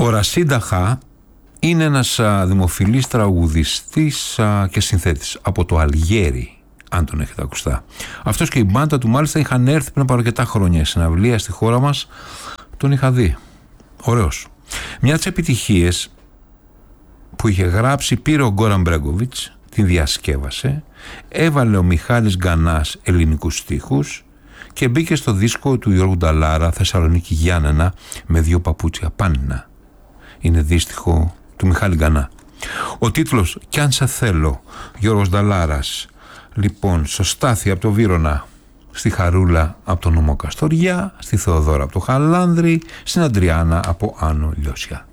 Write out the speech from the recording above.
Ο Ρασίν Αχά είναι ένας δημοφιλής τραγουδιστής και συνθέτης από το Αλγέρι, αν τον έχετε ακουστά. Αυτός και η μπάντα του μάλιστα είχαν έρθει πριν από αρκετά χρόνια συναυλία στη χώρα μας. Τον είχα δει. Ωραίος. Μια της επιτυχίες που είχε γράψει πήρε ο Γκόραν Μπρέγκοβιτς, την διασκεύασε, έβαλε ο Μιχάλης Γκανάς ελληνικούς στίχους και μπήκε στο δίσκο του Γιώργου Νταλάρα Θεσσαλονίκη Γιάννενα με 2 παπούτσια πάνινα. Είναι δίστιχο του Μιχάλη Γκανά. Ο τίτλος «Κι αν σε θέλω», Γιώργος Νταλάρας. Λοιπόν, στο Στάθη από το Βύρωνα, στη Χαρούλα από τον Νομό Καστοριά, στη Θεοδόρα από το Χαλάνδρη, στην Αντριάννα από Άνω Λιώσια.